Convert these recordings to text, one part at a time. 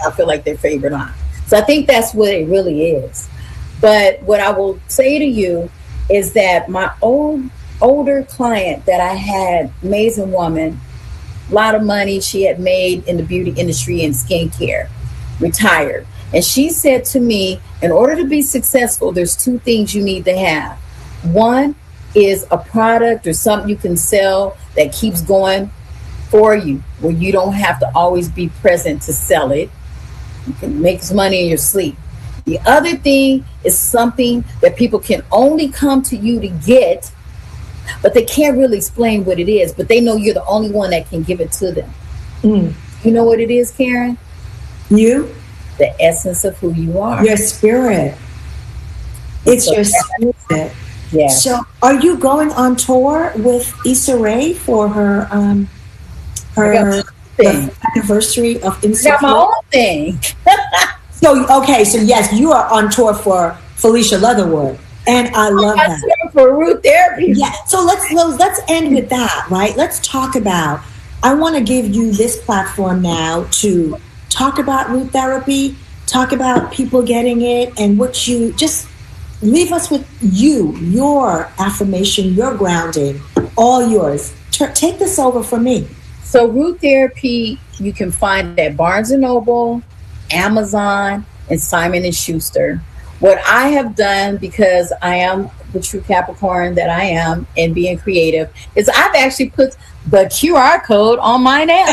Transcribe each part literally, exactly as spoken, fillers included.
I feel like they're favored on. So I think that's what it really is. But what I will say to you is that my old older client that I had, amazing woman, a lot of money she had made in the beauty industry and skincare, retired. And she said to me, in order to be successful, there's two things you need to have. One is a product or something you can sell that keeps going for you, where you don't have to always be present to sell it. You can make some money in your sleep. The other thing is something that people can only come to you to get, but they can't really explain what it is, but they know you're the only one that can give it to them. Mm. You know what it is, Karen? You? The essence of who you are. Your spirit. It's so your spirit. Yeah. So are you going on tour with Issa Rae for her um her anniversary of Insecure? I got my own thing. So okay, so yes, you are on tour for Felicia Leatherwood. And I love I that. For Root Therapy. Yeah. So let's let's end with that, right? Let's talk about, I want to give you this platform now to talk about Root Therapy, talk about people getting it, and what you just leave us with you, your affirmation, your grounding, all yours. T- take this over for me. So Root Therapy, you can find it at Barnes and Noble, Amazon, and Simon and Schuster. What I have done, because I am the true Capricorn that I am and being creative, is I've actually put the Q R code on mine app.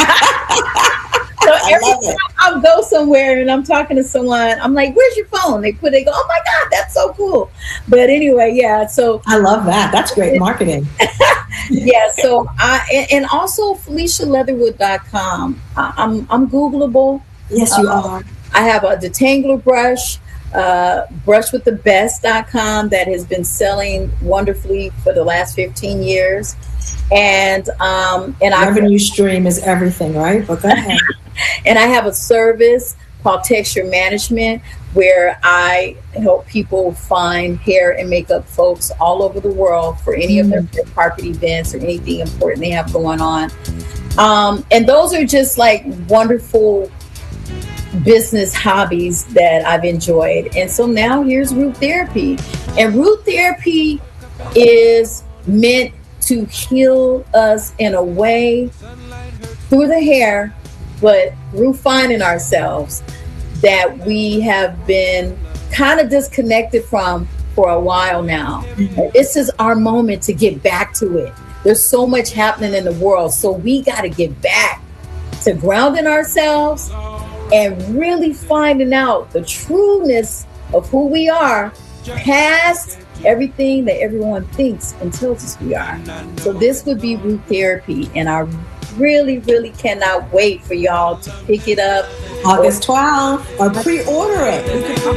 So every time I go somewhere and I'm talking to someone, I'm like, where's your phone? They put, they go, oh my God, that's so cool. But anyway, yeah, so. I love that. That's great marketing. Yeah, so I, and, and also Felicia Leatherwood dot com. I, I'm, I'm Googleable. Yes, you uh, are. I have a detangler brush. Uh, brush with the best dot com that has been selling wonderfully for the last fifteen years, and um, and revenue I, stream is everything, right? But go ahead. And I have a service called Texture Management where I help people find hair and makeup folks all over the world for any mm. of their carpet events or anything important they have going on. Um, and those are just like wonderful business hobbies that I've enjoyed. And so now here's Root Therapy. And Root Therapy is meant to heal us in a way through the hair, but through finding ourselves that we have been kind of disconnected from for a while now. Mm-hmm. And this is our moment to get back to it. There's so much happening in the world, so we got to get back to grounding ourselves and really finding out the trueness of who we are past everything that everyone thinks and tells us we are. So this would be Root Therapy, and I really, really cannot wait for y'all to pick it up. August twelfth, or pre-order it.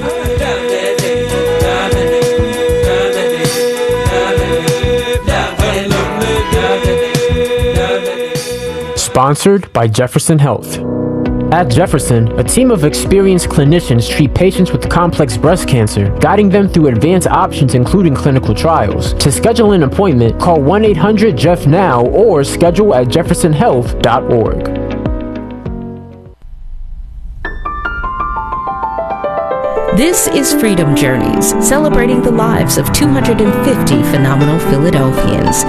Sponsored by Jefferson Health. At Jefferson, a team of experienced clinicians treat patients with complex breast cancer, guiding them through advanced options including clinical trials. To schedule an appointment, call one eight hundred Jeff now or schedule at jefferson health dot org. This is Freedom Journeys, celebrating the lives of two hundred fifty phenomenal Philadelphians.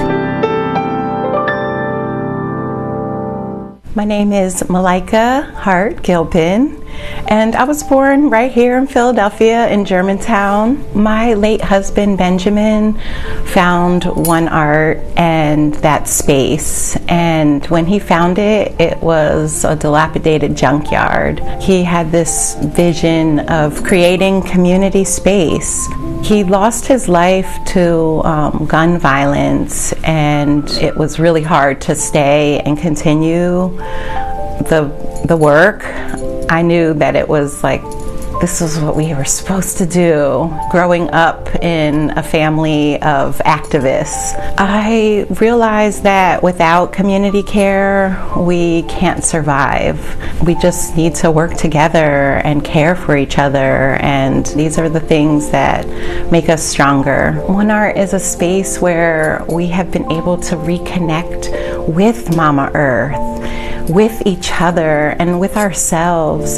My name is Malika Hart Gilpin, and I was born right here in Philadelphia in Germantown. My late husband Benjamin found One Art and that space, and when he found it, it was a dilapidated junkyard. He had this vision of creating community space. He lost his life to um, gun violence, and it was really hard to stay and continue the the work. I knew that it was like, this is what we were supposed to do. Growing up in a family of activists, I realized that without community care, we can't survive. We just need to work together and care for each other, and these are the things that make us stronger. One Art is a space where we have been able to reconnect with Mama Earth, with each other, and with ourselves.